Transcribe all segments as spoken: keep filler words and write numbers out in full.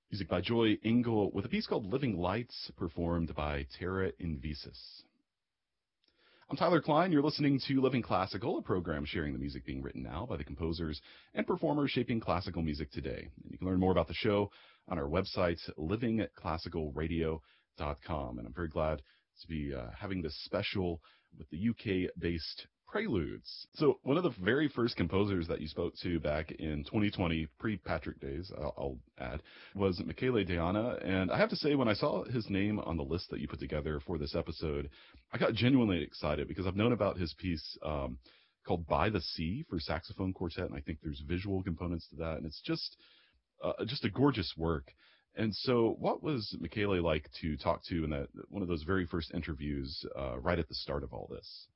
Music by Joy Engel with a piece called Living Lights, performed by Terra Invisis. I'm Tyler Klein. You're listening to Living Classical, a program sharing the music being written now by the composers and performers shaping classical music today. And you can learn more about the show on our website, living classical radio dot com. And I'm very glad to be uh, having this special with the U K-based Preludes. So one of the very first composers that you spoke to back in twenty twenty, pre-Patrick days, I'll, I'll add, was Michele Diana. And I have to say, when I saw his name on the list that you put together for this episode, I got genuinely excited because I've known about his piece um, called By the Sea for saxophone quartet, and I think there's visual components to that, and it's just uh, just a gorgeous work. And so what was Michele like to talk to in that one of those very first interviews uh, right at the start of all this?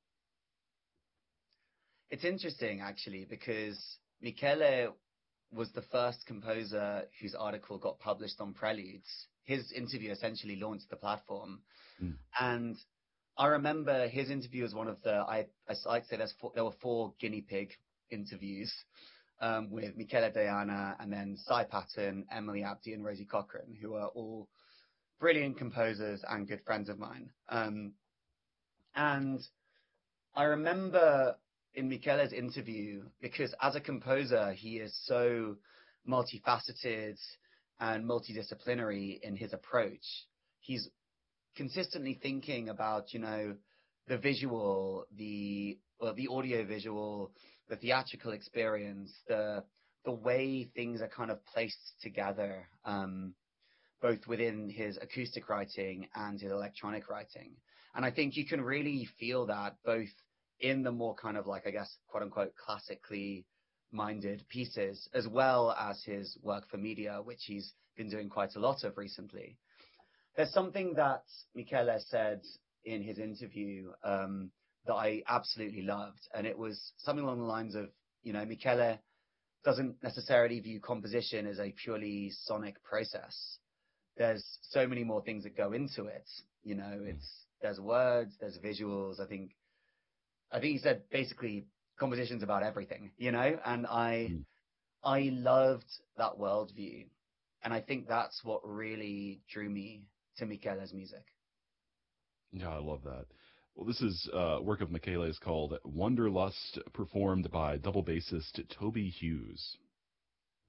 It's interesting, actually, because Michele was the first composer whose article got published on Preludes. His interview essentially launched the platform. Mm. And I remember his interview was one of the, I, I like to say there's four, there were four guinea pig interviews um, with Michele Diana and then Cy Patton, Emily Abdi, and Rosie Cochrane, who are all brilliant composers and good friends of mine. Um, and I remember in Michele's interview, because as a composer, he is so multifaceted and multidisciplinary in his approach. He's consistently thinking about, you know, the visual, the well, the audio visual, the theatrical experience, the the way things are kind of placed together, um, both within his acoustic writing and his electronic writing. And I think you can really feel that both in the more kind of like, I guess, quote unquote, classically minded pieces, as well as his work for media, which he's been doing quite a lot of recently. There's something that Michele said in his interview um, that I absolutely loved. And it was something along the lines of, you know, Michele doesn't necessarily view composition as a purely sonic process. There's so many more things that go into it. You know, it's, there's words, there's visuals. I think I think he said basically composition's about everything, you know, and I Mm. I loved that worldview. And I think that's what really drew me to Michele's music. Yeah, I love that. Well, this is uh, work of Michele's called Wanderlust, performed by double bassist Toby Hughes.